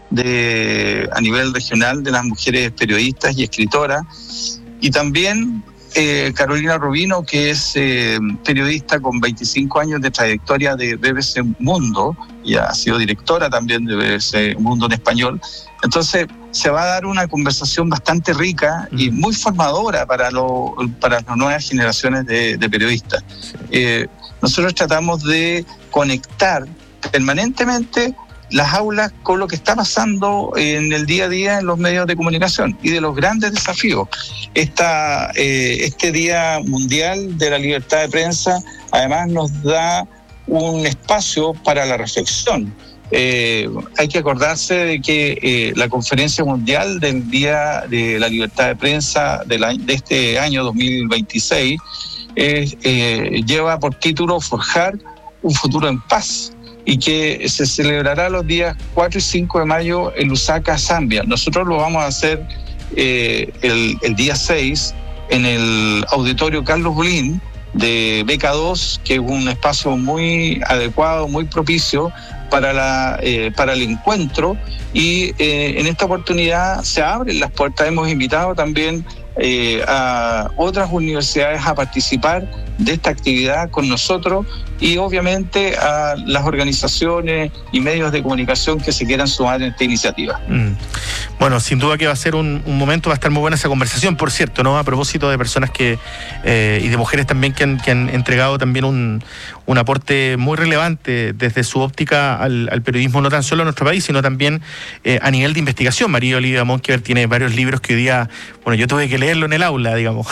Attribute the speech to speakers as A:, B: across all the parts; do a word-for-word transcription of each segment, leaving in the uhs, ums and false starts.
A: de, a nivel regional de las mujeres periodistas y escritoras, y también eh, Carolina Rubino, que es eh, periodista con veinticinco años de trayectoria de B B C Mundo, y ha sido directora también de B B C Mundo en español. Entonces se va a dar una conversación bastante rica y muy formadora para, lo, para las nuevas generaciones de, de periodistas. Eh, nosotros tratamos de conectar permanentemente las aulas con lo que está pasando en el día a día en los medios de comunicación y de los grandes desafíos. Esta, eh, este Día Mundial de la Libertad de Prensa además nos da un espacio para la reflexión. Eh, hay que acordarse de que eh, la Conferencia Mundial del Día de la Libertad de Prensa de, la, de este año dos mil veintiséis eh, eh, lleva por título Forjar un futuro en paz, y que se celebrará los días cuatro y cinco de mayo en Lusaka, Zambia. Nosotros lo vamos a hacer eh, el, el día seis en el Auditorio Carlos Bolín de B K dos, que es un espacio muy adecuado, muy propicio para, la, eh, para el encuentro, y eh, en esta oportunidad se abren las puertas. Hemos invitado también eh, a otras universidades a participar de esta actividad con nosotros, y obviamente a las organizaciones y medios de comunicación que se quieran sumar en esta iniciativa.
B: Mm. Bueno, sin duda que va a ser un, un momento, va a estar muy buena esa conversación, por cierto, ¿no? A propósito de personas que eh, y de mujeres también que han, que han entregado también un, un aporte muy relevante desde su óptica al, al periodismo, no tan solo en nuestro país, sino también eh, a nivel de investigación. María Olivia Monkever tiene varios libros que hoy día, bueno, yo tuve que leerlo en el aula, digamos,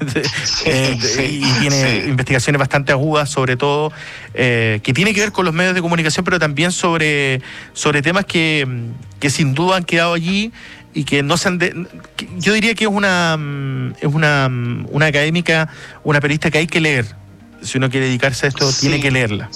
B: eh,
A: sí,
B: y tiene
A: sí.
B: investigaciones bastante agudas, sobre todo, eh, que tiene que ver con los medios de comunicación, pero también sobre, sobre temas que, que sin duda han quedado allí y que no se han de, que yo diría que es una es una, una académica, una periodista que hay que leer. Si uno quiere dedicarse a esto, sí, tiene que leerla.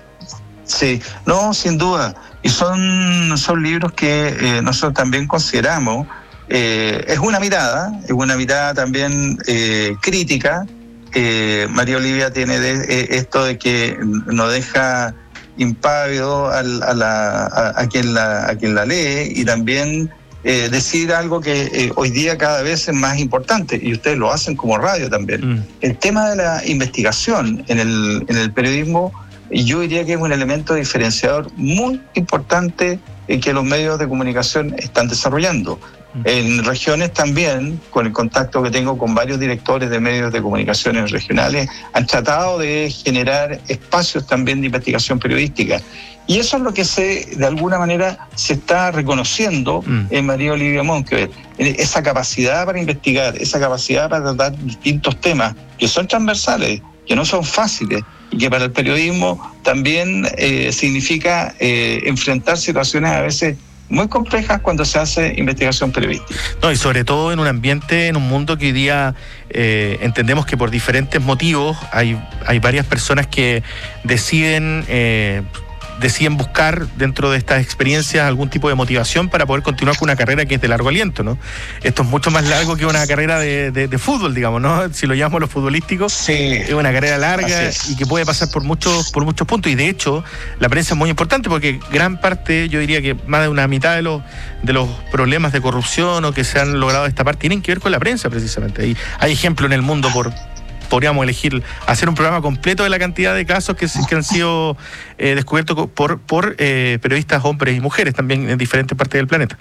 A: Sí, no, sin duda. Y son, son libros que eh, nosotros también consideramos. Eh, es una mirada, es una mirada también eh, crítica. Eh, María Olivia tiene de, eh, esto de que no deja impávido al, a, la, a, a, quien la, a quien la lee, y también eh, decir algo que eh, hoy día cada vez es más importante, y ustedes lo hacen como radio también. Mm. El tema de la investigación en el, en el periodismo, yo diría que es un elemento diferenciador muy importante eh, que los medios de comunicación están desarrollando. En regiones también, con el contacto que tengo con varios directores de medios de comunicaciones regionales, han tratado de generar espacios también de investigación periodística. Y eso es lo que se, de alguna manera se está reconociendo mm. en María Olivia Monkever. Esa capacidad para investigar, esa capacidad para tratar distintos temas que son transversales, que no son fáciles, y que para el periodismo también eh, significa eh, enfrentar situaciones a veces muy complejas cuando se hace investigación periodística.
B: No, y sobre todo en un ambiente, en un mundo que hoy día eh, entendemos que por diferentes motivos hay, hay varias personas que deciden eh, deciden buscar dentro de estas experiencias algún tipo de motivación para poder continuar con una carrera que es de largo aliento, ¿no? Esto es mucho más largo que una carrera de, de, de fútbol, digamos, ¿no? Si lo llamamos los futbolísticos, sí, es una carrera larga y que puede pasar por muchos, por muchos puntos. Y de hecho, la prensa es muy importante porque gran parte, yo diría que más de una mitad de los, de los problemas de corrupción o que se han logrado destapar tienen que ver con la prensa, precisamente. Y hay ejemplos en el mundo por... podríamos elegir hacer un programa completo de la cantidad de casos que, que han sido eh, descubiertos por, por eh, periodistas hombres y mujeres también en diferentes partes del planeta.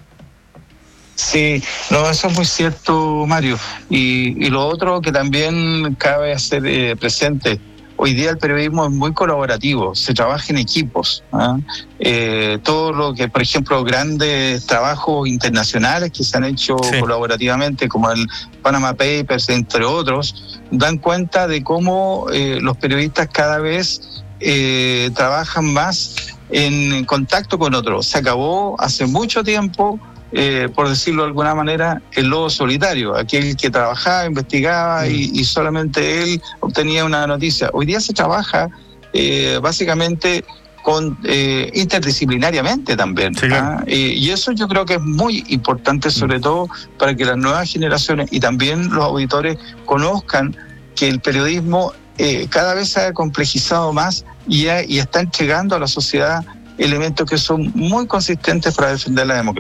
A: Sí, no, eso es muy cierto, Mario. Y, y lo otro que también cabe hacer eh, presente, hoy día el periodismo es muy colaborativo, se trabaja en equipos. ¿eh? Eh, todo lo que, por ejemplo, grandes trabajos internacionales que se han hecho sí. colaborativamente, como el Panama Papers, entre otros, dan cuenta de cómo eh, los periodistas cada vez eh, trabajan más en contacto con otros. Se acabó hace mucho tiempo, eh, por decirlo de alguna manera, el lobo solitario, aquel que trabajaba, investigaba mm. y, y solamente él obtenía una noticia. Hoy día se trabaja eh, básicamente con eh, interdisciplinariamente también. Sí, claro. ¿ah? eh, y eso yo creo que es muy importante, sobre mm. todo para que las nuevas generaciones y también los auditores conozcan que el periodismo eh, cada vez se ha complejizado más y, ha, y está entregando a la sociedad elementos que son muy consistentes para defender la democracia.